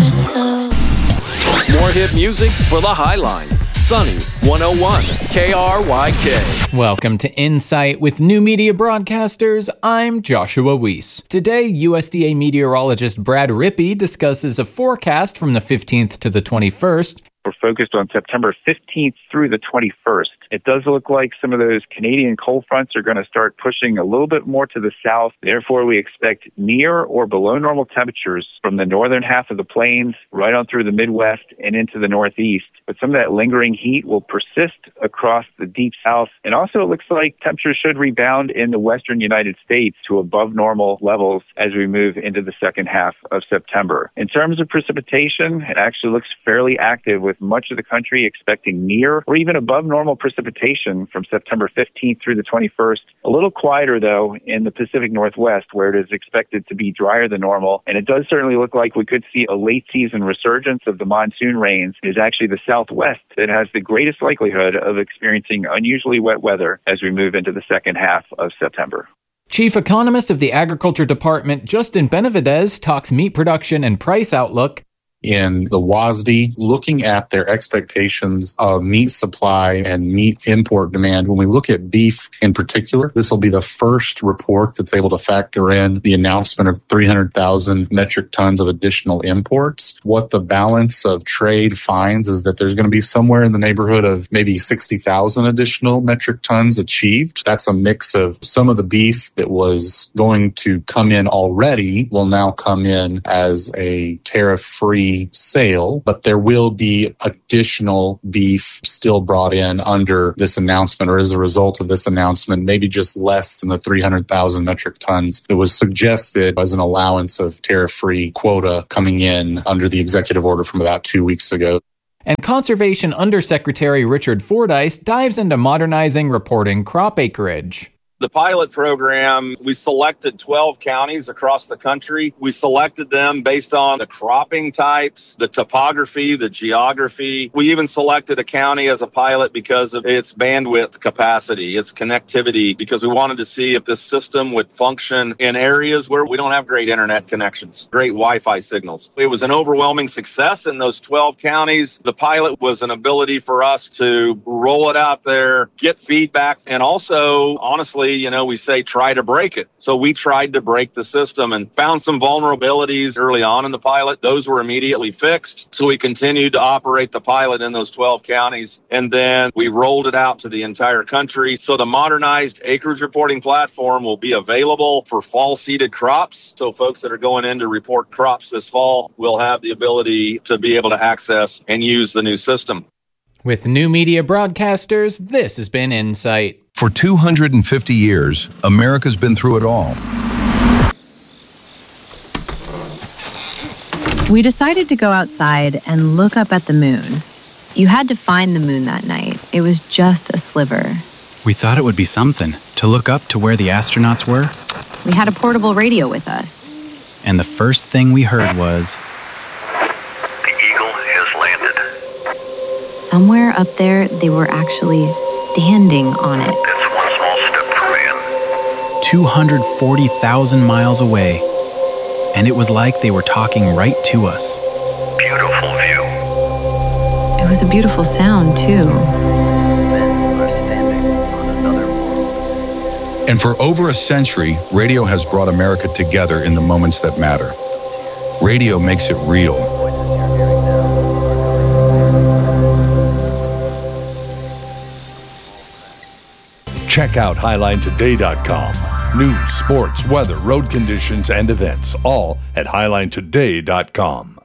More hit music for the Highline. Sunny 101 KRYK. Welcome to Insight with New Media Broadcasters. I'm Joshua Weiss. Today, USDA meteorologist Brad Rippey discusses a forecast from the 15th to the 21st. We're focused on September 15th through the 21st. It does look like some of those Canadian cold fronts are going to start pushing a little bit more to the south. Therefore, we expect near or below normal temperatures from the northern half of the plains, right on through the Midwest and into the Northeast. But some of that lingering heat will persist across the deep south. And also, it looks like temperatures should rebound in the western United States to above normal levels as we move into the second half of September. In terms of precipitation, it actually looks fairly active, with much of the country expecting near or even above normal precipitation from September 15th through the 21st. A little quieter, though, in the Pacific Northwest, where it is expected to be drier than normal. And it does certainly look like we could see a late season resurgence of the monsoon rains. It is actually the Southwest that has the greatest likelihood of experiencing unusually wet weather as we move into the second half of September. Chief Economist of the Agriculture Department, Justin Benavidez, talks meat production and price outlook. In the WASDE, looking at their expectations of meat supply and meat import demand. When we look at beef in particular, this will be the first report that's able to factor in the announcement of 300,000 metric tons of additional imports. What the balance of trade finds is that there's going to be somewhere in the neighborhood of maybe 60,000 additional metric tons achieved. That's a mix of some of the beef that was going to come in already will now come in as a tariff-free sale, but there will be additional beef still brought in under this announcement or as a result of this announcement, maybe just less than the 300,000 metric tons that was suggested as an allowance of tariff-free quota coming in under the executive order from about 2 weeks ago. And Conservation Undersecretary Richard Fordyce dives into modernizing reporting crop acreage. The pilot program, we selected 12 counties across the country. We selected them based on the cropping types, the topography, the geography. We even selected a county as a pilot because of its bandwidth capacity, its connectivity, because we wanted to see if this system would function in areas where we don't have great internet connections, great Wi-Fi signals. It was an overwhelming success in those 12 counties. The pilot was an ability for us to roll it out there, get feedback, and also, honestly, we say try to break it. So we tried to break the system and found some vulnerabilities early on in the pilot. Those were immediately fixed. So we continued to operate the pilot in those 12 counties. And then we rolled it out to the entire country. So the modernized acreage reporting platform will be available for fall seeded crops. So folks that are going in to report crops this fall will have the ability to be able to access and use the new system. With New Media Broadcasters, this has been Insight. For 250 years, America's been through it all. We decided to go outside and look up at the moon. You had to find the moon that night. It was just a sliver. We thought it would be something to look up to where the astronauts were. We had a portable radio with us. And the first thing we heard was... Somewhere up there, they were actually standing on it. That's one small step for man. 240,000 miles away. And it was like they were talking right to us. Beautiful view. It was a beautiful sound, too. And for over a century, radio has brought America together in the moments that matter. Radio makes it real. Check out HighlineToday.com. News, sports, weather, road conditions, and events, all at HighlineToday.com.